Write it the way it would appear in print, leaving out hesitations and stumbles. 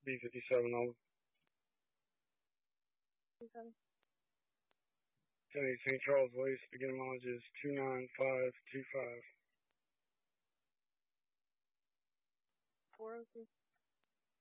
B57 over. Okay. Tony St. Charles Waste, beginning mileage is 29525. 402.